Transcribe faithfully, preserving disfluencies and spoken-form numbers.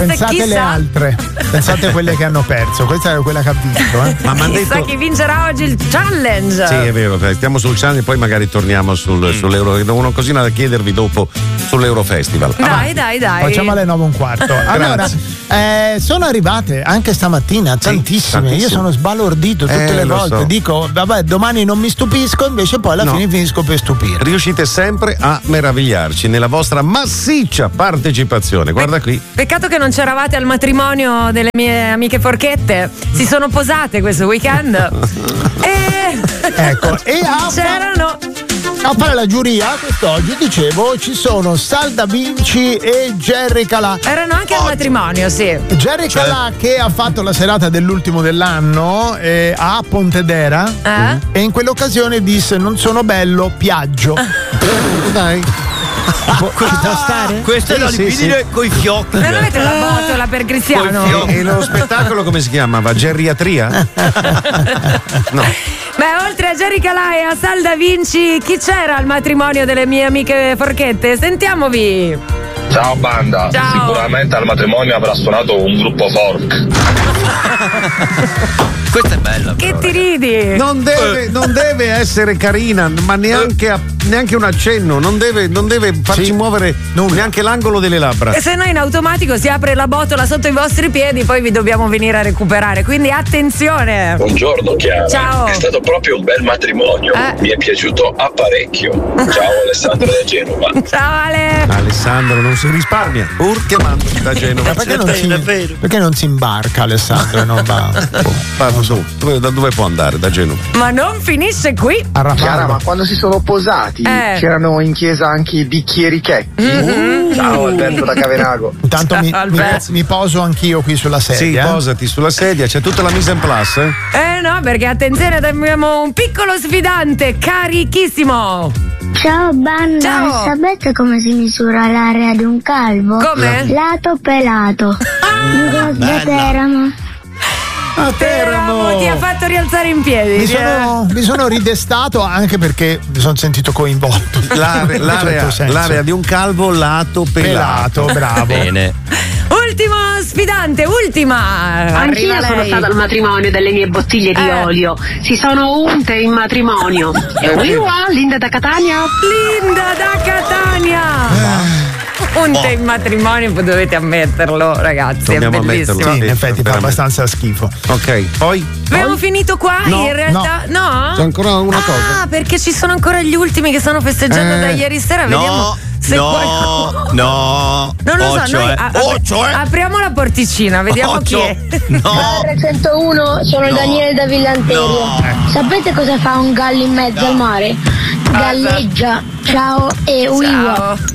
Pensate chissà. le altre, pensate quelle che hanno perso, questa è quella che ha vinto. Eh. Ma m'han Chissà detto... chi vincerà oggi il challenge. Sì, è vero, stiamo sul challenge e poi magari torniamo sul, mm. sull'Euro. Ho una cosina da chiedervi dopo sull'Eurofestival. Dai, dai, dai. Facciamo alle nove e un quarto. Allora, eh, sono arrivate anche stamattina tantissime. tantissime. Io sono sbalordito tutte Eh, le lo volte. so. Dico, vabbè, domani non mi stupisco, invece poi alla No. fine finisco per stupire. Riuscite sempre a meravigliarci nella vostra massiccia partecipazione. Guarda qui. Peccato che non c'eravate al matrimonio delle mie amiche forchette. Si sono posate questo weekend. e Ecco, e a, c'erano. a fare la giuria quest'oggi, dicevo, ci sono Salda Vinci e Jerry Calà. Erano anche al matrimonio, sì. Jerry Cioè? Calà che ha fatto la serata dell'ultimo dell'anno eh, a Pontedera Eh? e in quell'occasione disse: non sono bello, piaggio. Dai. Questa, stare? Questo è da Sì, dividere sì. coi fiocchi. Non avete la botola per Cristiano? E, e lo spettacolo come si chiamava? Geriatria? No. Beh, oltre a Jerry Calà e a Salda Vinci, chi c'era al matrimonio delle mie amiche forchette? Sentiamovi. Ciao banda, Ciao. sicuramente al matrimonio avrà suonato un gruppo folk. Questa è bella. Che però, ti ridi? Non deve, non deve essere carina, ma neanche, a- neanche un accenno, non deve, non deve farci Sì. muovere neanche l'angolo delle labbra. E se no in automatico si apre la botola sotto i vostri piedi, poi vi dobbiamo venire a recuperare. Quindi attenzione. Buongiorno Chiara, Ciao. è stato proprio un bel matrimonio, Eh. mi è piaciuto apparecchio. Ciao Alessandro da Genova. Ciao Ale. Alessandro non si risparmia, pur chiamando da Genova. Ma perché non, si, davvero. perché non si imbarca Alessandro e non va Va su, dove, da dove può andare? Da Genova. Ma non finisce qui. a Raffaele? Chiara, ma quando si sono posati Eh. c'erano in chiesa anche i bicchieri checchi. Mm-hmm. Ciao Alberto da Cavenago. Intanto mi, mi, Alberto. mi poso anch'io qui sulla Sì, sedia. posati sulla sedia, c'è tutta la mise en place. Eh? Eh no, perché attenzione, abbiamo un piccolo sfidante carichissimo. Ciao banda, Ciao. sapete come si misura l'area di un calvo? Come? Lato pelato. Ah, Da Teramo. A Teramo ti ha fatto rialzare in piedi. Mi sono, mi sono ridestato anche perché mi sono sentito coinvolto. L'area, In un l'area, certo senso. l'area di un calvo lato pelato. Pelato, bravo. Bene. Ultimo sfidante, ultima. Anch'io Arriva sono lei. stata al matrimonio delle mie bottiglie di Eh. olio. Si sono unte in matrimonio. E uiwa, Linda da Catania. Linda da Catania. Unte in matrimonio, voi dovete ammetterlo, ragazzi. Dobbiamo è bellissimo. ammetterlo. Sì, in Sì, effetti fa veramente. abbastanza schifo. Ok, poi Abbiamo finito qua? No, in realtà no. c'è ancora una ah, cosa. perché ci sono ancora gli ultimi che stanno festeggiando Eh. da ieri sera. Vediamo No, se qualcuno. no, no. Non lo so, Occhio, noi eh. a- a- Occhio, eh. apriamo la porticina, vediamo chi Occhio. è. No. R centouno, sono No. Daniele da Villanterio. No. Sapete cosa fa un gallo in mezzo al mare? Galleggia. Ciao e uiwa. Ciao.